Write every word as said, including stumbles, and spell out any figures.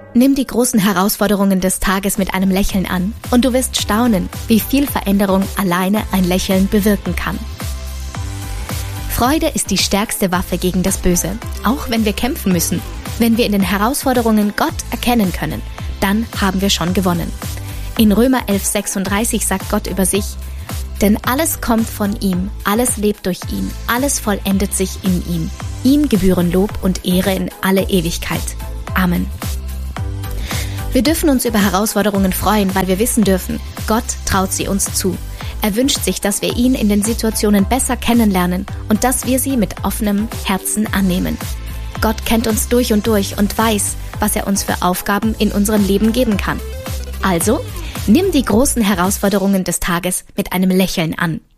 Nimm die großen Herausforderungen des Tages mit einem Lächeln an und du wirst staunen, wie viel Veränderung alleine ein Lächeln bewirken kann. Freude ist die stärkste Waffe gegen das Böse, auch wenn wir kämpfen müssen. Wenn wir in den Herausforderungen Gott erkennen können, dann haben wir schon gewonnen. In Römer elf sechsunddreißig sagt Gott über sich: Denn alles kommt von ihm, alles lebt durch ihn, alles vollendet sich in ihm. Ihm gebühren Lob und Ehre in alle Ewigkeit. Amen. Wir dürfen uns über Herausforderungen freuen, weil wir wissen dürfen, Gott traut sie uns zu. Er wünscht sich, dass wir ihn in den Situationen besser kennenlernen und dass wir sie mit offenem Herzen annehmen. Gott kennt uns durch und durch und weiß, was er uns für Aufgaben in unserem Leben geben kann. Also, nimm die großen Herausforderungen des Tages mit einem Lächeln an.